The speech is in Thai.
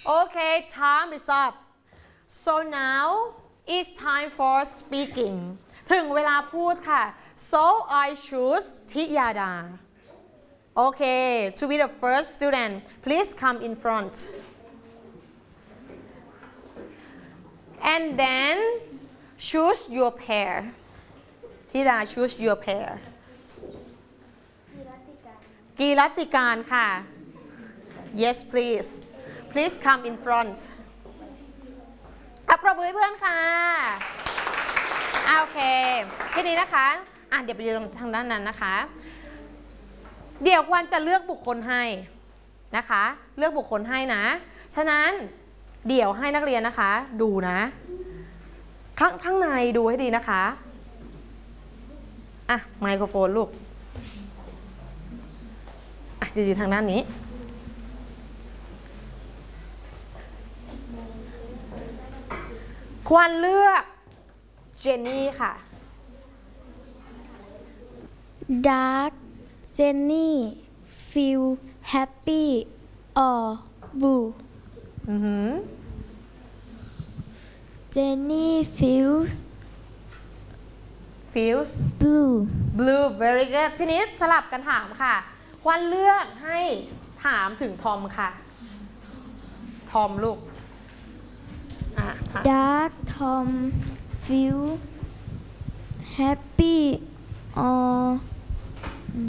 Okay, time is up. So now it's time for speaking. ถึงเวลาพูดค่ะ So I choose ทิยาดา Okay, to be the first student, please come in front. And then choose your pair. ทิดา choose your pair. กีรัติการค่ะ Yes, please. Please come in front. ปรบมือให้เพื่อนค่ะโอเคทีนี้นะคะเดี๋ยวไปยืนทางด้านนั้นนะคะเดี๋ยวควรจะเลือกบุคคลให้นะคะเลือกบุคคลให้นะฉะนั้นเดี๋ยวให้นักเรียนนะคะดูนะข้างในดูให้ดีนะคะไมโครโฟนลูกจะยืนทางด้านนี้ควรเลือกเจนนี่ค่ะ Dark Jenny feel happy or blue Jenny feels blue very good ทีนี้สลับกันถามค่ะควรเลือกให้ถามถึงทอมค่ะทอมลูก Dark Tom feel happy or